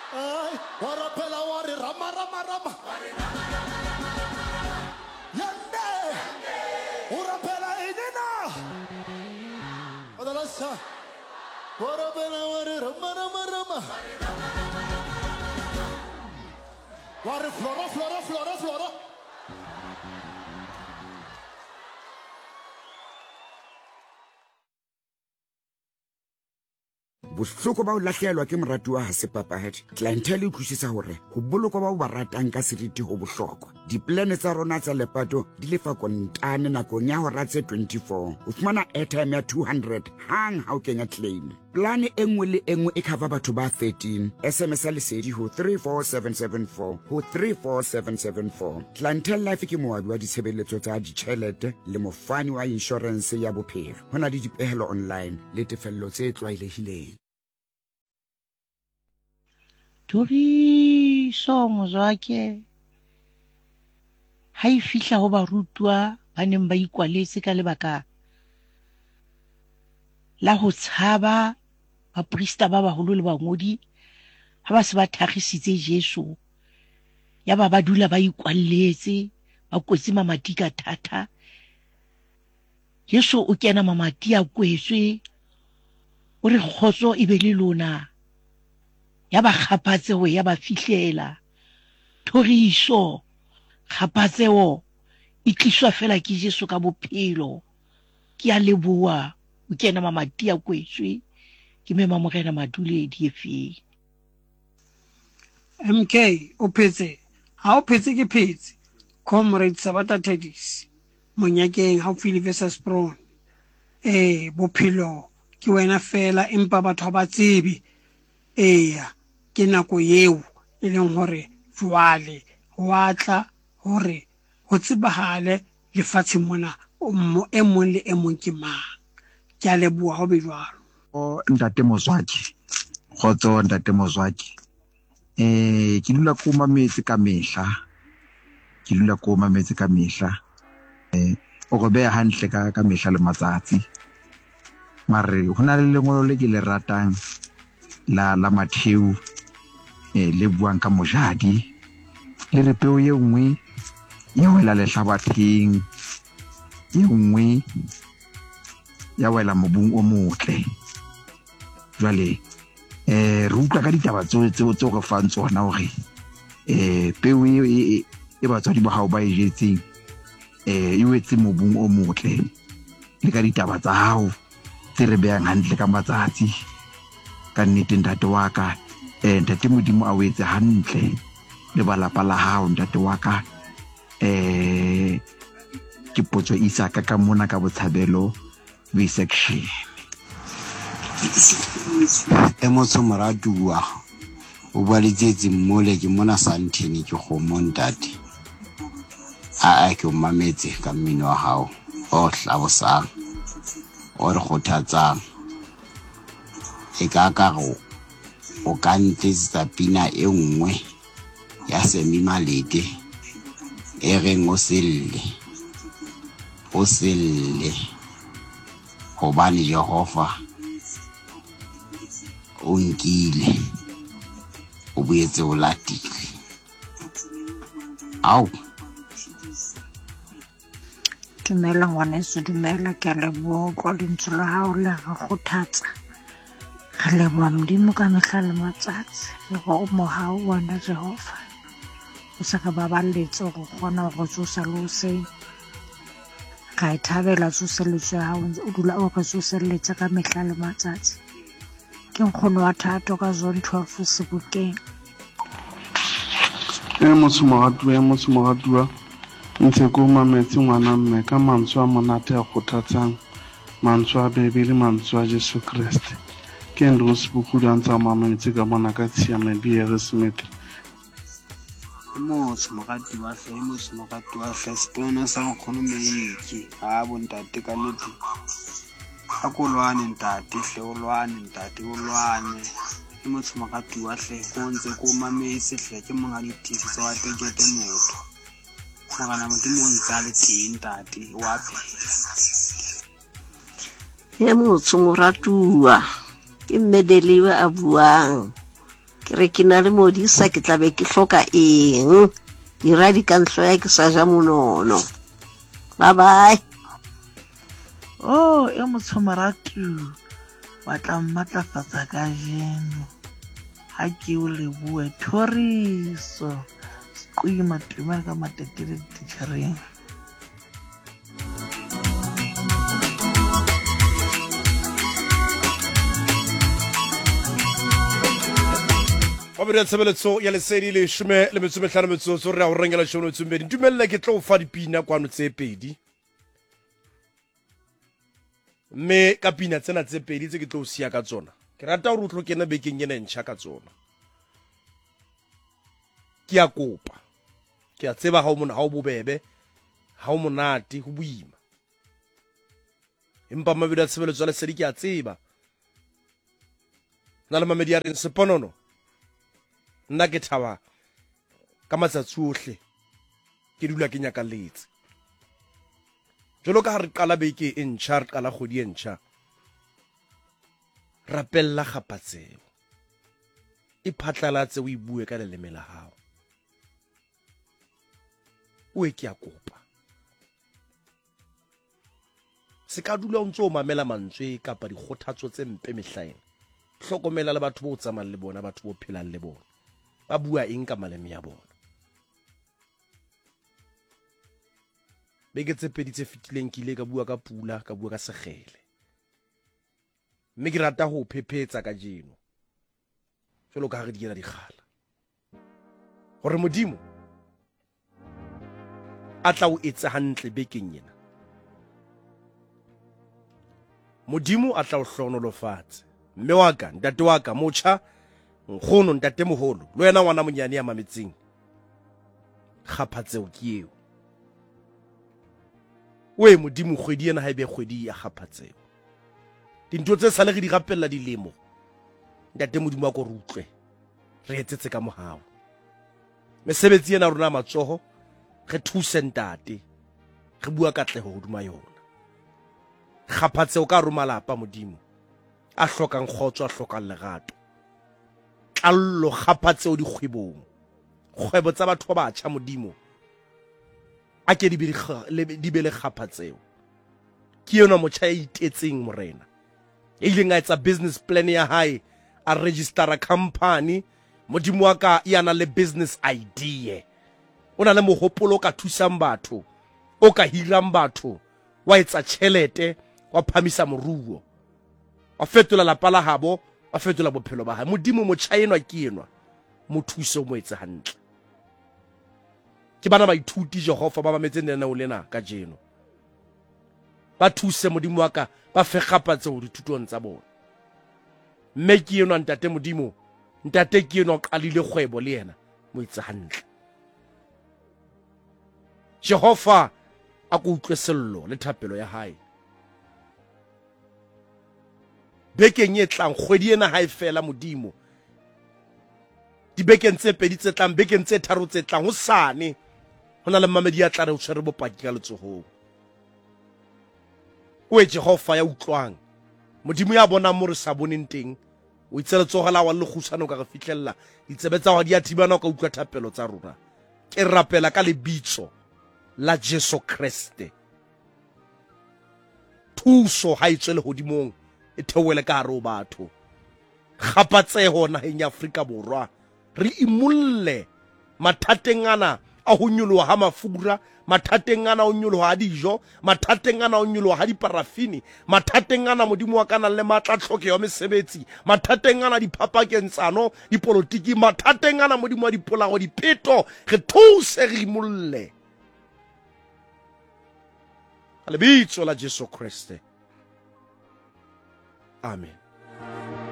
Ay, warapela wari rama rama rama. Yande, urapela inina. Adalasa, warapela wari rama rama rama. Wari flora flora flora flora. Bohloko ba o lahlehelwa ke moratuwa ha se papadi. Clientele e utlwisisa hore ho bolokwa ba o ba ratang ka seriti ho bohlokwa. Diplane tsa rona tsa lepato di lefa kontane nakong ya hora tse 24. O fumana airtime ya 200 hang ha o kenya claim. Plane e nngwe le e nngwe e cover batho ba 13. SMS ya lesedi ho 34774 ho 34774. Clientele Life ke moabi wa ditshebeletso tsa ditjhelete le mofani wa insurance ya bophelo. Ho na le dipehelo online le tefello tse tlwaelehileng. Thoriso Mozwake ha e fihla ho barutwa ba neng ba ikwaletse ka lebaka la ho tshaba baporista ba baholo le bangodi ha ba se ba thagisitse Jesu ya ba dula ba ikwalletse ba kwetse mamati ka thata. Jesu o kena mamati a kwetswe o re kgotso e be le lona ya ba kgapatseo ya ba fihlela. Thoriso kgapatseo e tliswa fela ke Jesu ka bophelo. Ke a leboha o kena mamati a kwetswe ke me Mamorena Maduledi efeng. MK o phetse ha o phetse ke phetse. Comrade Sabata Tedis Monyakeng haufi versus Spron. Bophelo ke wena fela empa batho ba tsebe. Ke nako eo e leng hore jwale wa tla hore ho tsebahale lefatsheng mona e mong le e mong ke mang. Ke a leboha ho be jwalo. Ntate Mozwaki khotso ntate Mozwaki ke dula ko mametse ka mehla o go beha hantle ka mehla le matsatsi mare hona le lengolo le ke le ratang la Matheu le buang ka mojadi le re peo ye nngwe ya wela lehlabatheng ye nngwe ya wela mobung o motle. Jwale re utlwa ka ditaba tseo go fang tsona hore peo e batswadi ba hao ba e jetseng e wetse mobung o motle le ka ditaba tsa hao tse re behang hantle ka matsatsi. Ka nnete ntate wa ka ntate Modimo a wetse hantle le balapa la hao ntate wa ka. Ke potso Isaka ka mona ka Botshabelo B section. Motho moratuwa o bua le tsetsi mmole ke mona Santini ke kgomo ntate. Ke o mametse ka mmino wa hao o hlabosang o re kgothatsang e ka o ka ntletsetsa pina e nngwe ya Semi Malete e reng o selle hobane Jehova o nkile o boetse o latile. Dumela ngwaneso, dumela, ke a leboha utlwa lentswe la hao le re kgothatsa. Re leboha Modimo ka mehla le matsatsi le go mo hao wena Jehova o sa ka baballetse go kgona go tsosa le hoseng. Ka e thabela tsoseletso ya hao o dula o re tsoseletse ka mehla le matsatsi. Ke nkgono wa Thato ka Zone 12 Sebokeng. Motho moratuwa ntse ko mametse ngwana mme ka mantswe a monate a kgothatsang, mantswe a bebe le mantswe a Jesu Kriste. Ke ndo Sebokeng ntse mametse ka mona ka Tshiame BR Smith. Motho moratuwa Spona sa nkgono Meiki ha bontate ka nnete. Akolwane ntate hle olwane motho moratuwa hle go ntse ko mametse hle ke monga ditisi tsa tekete motho. Magana Modimo o ntse a le teng ntate wa phela. Motho moratuwa ke Mmedeliwe a buang ke re ke na le modisa ke tla be ke hloka eng dira di ka ntlo ya ke sa ja monono bye bye e Motshomaratu wa tla mmatlafatsa ka jeno ha ke o lebue Thoriso Sequi Matumane ka Matetele ditšhereng. Wa tshebeletso ya lesedi le 15 metsotso re a go rengela tšhono tsumbedi ntumelle ke tlo fa dipina kwano tse pedi mme ka pina tsena tse pedi tse ke tlo sia ka tsona ke rata gore o tlo kena bekeng ena ntšha ka tsona ke a kopa ke a tseba ha o bobebe ha o monate go boima empa mabedi a tshebeletso ya lesedi ke a tseba na le mamedi a reng seponono nna ke thaba ka matsatsi ohle ke dula ke nyakaletse jalo ka re qala beke e ntšha re qala kgwedi e ntšha rapella kgapatseo e phatlalatse o ibue ka leleme la hao o ke a kopa se ka dula o ntse o mamela mantswe kapa dikgothatso tse mpe mehlaena hlokomela le batho bo tsamayang le bona batho bo phelang le bona ba bua eng ka maleme ya bona beke tse pedi tse fitileng ke ile ka bua ka pula ka bua ka segele mme ke rata go phephetsa ka jeno jalo ka re di dikgala gore modimo a tla o etsa hantle bekeng yena modimo a tla o hlonolofatse mme wa ka ntate wa ka motjha nkgono ntate moholo lo yena ngwana monyane ya mametseng kgaphatseo ke eo we modimo kgwedi ena ha ebe kgwedi ya kgaphatseo dintho tse sale re di rapella dilemo ntate modimo wa ko rutlwe re etsetse ka mohao mesebetsi ena rona matsoho re thuse ntate re bua katleho hoduma yona kgaphatseo ka romalapa modimo a hlokang khotso a hlokang lerato tlallo kgapatseo dikgwebong kgwebo tsa batho ba batjha modimo a ke di be le kgapatseo ke yona motjha ya itetseng morena e ileng a etsa business plan ya hae a register a company modimo wa ka yana le business idea o na le mohopolo ka thusang batho o ka hirang batho wa etsa tšhelete wa phamisa moruo wa fetola lapa la habo wa fetola bophelo ba hae modimo motjha enwa ke enwa mo thuso mo etse hantle ke bana ba ithuti Jehova ba mametse nena o lena ka jeno ba thuse modimo wa ka ba fe kgapatse ho dithutong tsa bona mme ke enwa ntate modimo ntate ke enwa o qalile kgwebo le yena mo etse hantle Jehova a go utlwe sello le thapelo ya hae bekeng e tlang kgwedi ena ha e fela modimo dibekeng tse pedi tse tlang bekeng tse tharo tse tlang ho sane hona le mamedi ya tla re o tshwere bopaki ka letsohong o Jehova ya utlwang modimo ya bona mo re sa boneng teng o itse letsogo la wa le khusano ka re fitlhella ditsebetsa wa di a thibana ka utlwa thapelo tsa rona ke rapela ka lebitso la Jesu Kriste thuso ha itswe le hodimong e theowele ka hare ho batho kgapatseho naheng ya Afrika Borwa re imulle mathateng ana a ho nyoloha ha mafura mathateng ana o nyoloha ha dijo mathateng ana o nyoloha ha diparafini mathateng ana modimo wa kana le matla tlhokeho ya mesebetsi mathateng ana diphapakentsano dipolotiki mathateng ana modimo wa dipolago dipeto re thuse re imulle lebitso la Jesu Kriste amen.